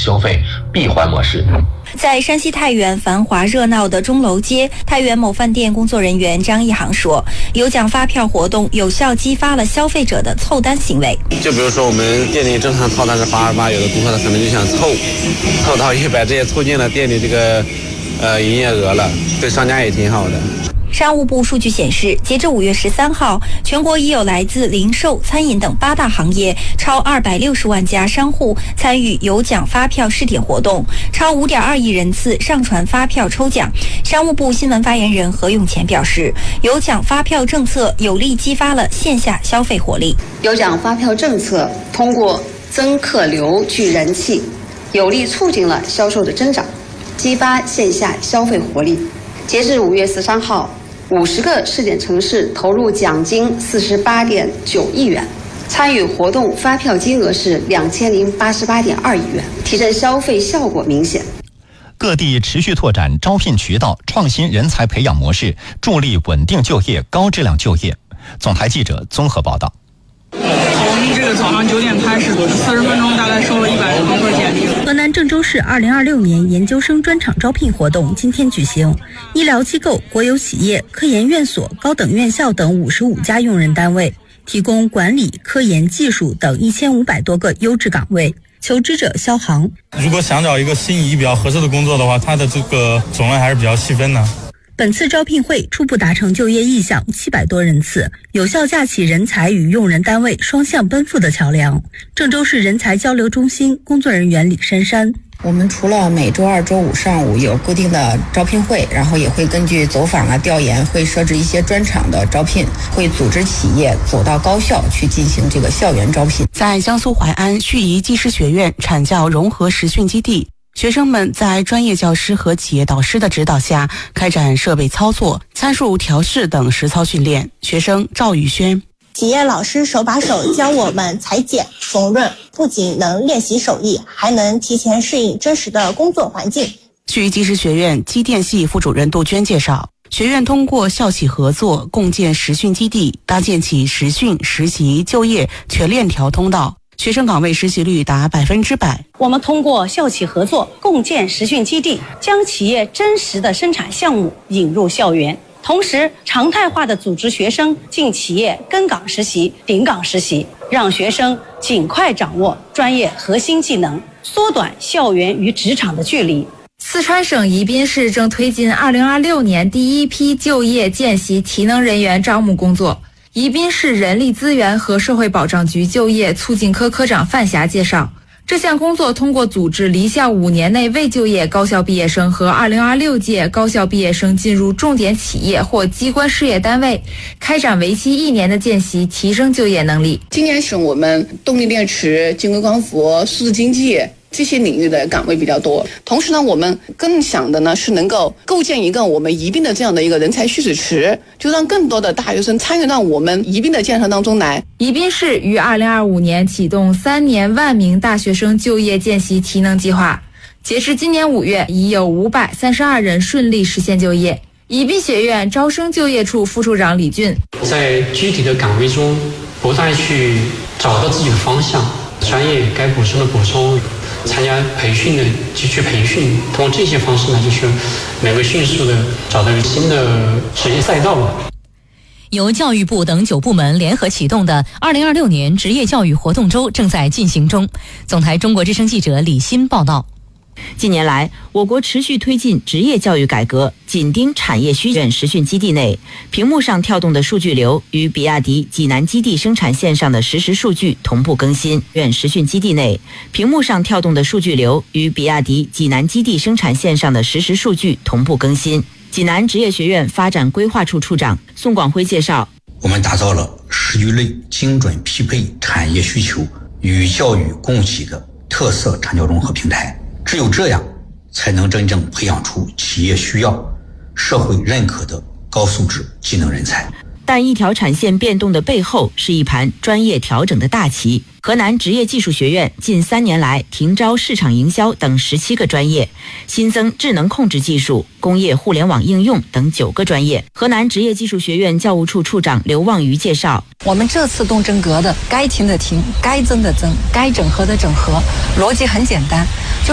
消费闭环模式。 在山西太原繁华热闹的钟楼街，太原某饭店工作人员张一航说，有奖发票活动有效激发了消费者的凑单行为。 就比如说我们店里正常套单是88，有的顾客他可能就想凑到100，这也促进了店里这个营业额了，对商家也挺好的。 商务部数据显示，截至5月13号，全国已有来自零售、餐饮等8大行业超260万家商户参与有奖发票试点活动，超5.2亿人次上传发票抽奖。商务部新闻发言人何永乾表示，有奖发票政策有力激发了线下消费活力。 有奖发票政策通过增客流聚人气，有力促进了销售的增长，激发线下消费活力。截至5月13号，50个试点城市投入奖金48.9亿元，参与活动发票金额是2088.2亿元，提振消费效果明显。 各地持续拓展招聘渠道，创新人才培养模式，助力稳定就业、高质量就业。总台记者综合报道。 从这个早上9点开始，40分钟大概收了100多份简历。 河南郑州市2026年研究生专场招聘活动今天举行，医疗机构、国有企业、科研院所、高等院校等55家用人单位提供管理、科研、技术等1500多个优质岗位。求职者肖航， 如果想找一个心仪比较合适的工作的话，它的这个种类还是比较细分的。 本次招聘会初步达成就业意向700多人次，有效架起人才与用人单位双向奔赴的桥梁。郑州市人才交流中心工作人员李珊珊， 我们除了每周2、周5上午有固定的招聘会，然后也会根据走访调研，会设置一些专场的招聘，会组织企业走到高校去进行这个校园招聘。 在江苏淮安盱眙技师学院产教融合实训基地，学生们在专业教师和企业导师的指导下，开展设备操作、参数调试等实操训练。学生赵宇轩， 企业老师手把手教我们裁剪、缝纫，不仅能练习手艺，还能提前适应真实的工作环境。 盱眙技师学院机电系副主任杜鹃介绍，学院通过校企合作，共建实训基地，搭建起实训、实习、就业全链条通道，学生岗位实习率达100%。 我们通过校企合作，共建实训基地，将企业真实的生产项目引入校园，同时常态化的组织学生进企业跟岗实习、顶岗实习，让学生尽快掌握专业核心技能，缩短校园与职场的距离。 四川省宜宾市正推进2026年第一批就业见习提能人员招募工作。宜宾市人力资源和社会保障局就业促进科科长范霞介绍，这项工作通过组织离校5年内未就业高校毕业生和2026届高校毕业生进入重点企业或机关事业单位，开展为期1年的见习，提升就业能力。 今年是我们动力电池、晶硅光伏、数字经济这些领域的岗位比较多，同时呢，我们更想的呢是能够构建一个我们宜宾的这样的一个人才蓄水池，就让更多的大学生参与到我们宜宾的建设当中来。 宜宾市于2025年启动3年万名大学生就业见习提能计划，截至今年5月，已有532人顺利实现就业。宜宾学院招生就业处副处长李俊， 在具体的岗位中不断去找到自己的方向，专业该补充的补充，参加培训的继续培训，通过这些方式呢，就是能够迅速的找到新的职业赛道吧。 由教育部等9部门联合启动的2026年职业教育活动周正在进行中。总台中国之声记者李欣报道。 近年来，我国持续推进职业教育改革，紧盯产业需求。实训基地内，屏幕上跳动的数据流与比亚迪济南基地生产线上的实时数据同步更新。实训基地内，屏幕上跳动的数据流与比亚迪济南基地生产线上的实时数据同步更新。济南职业学院发展规划处处长宋广辉介绍， 我们打造了时局内精准匹配产业需求与教育共济的特色产教融合平台。只有这样，才能真正培养出企业需要、社会认可的高素质技能人才。 但一条产线变动的背后是一盘专业调整的大棋。河南职业技术学院近3年来停招市场营销等17个专业，新增智能控制技术、工业互联网应用等9个专业。河南职业技术学院教务处处长刘望瑜介绍， 我们这次动真格的该停的停，该增的增，该整合的整合，逻辑很简单。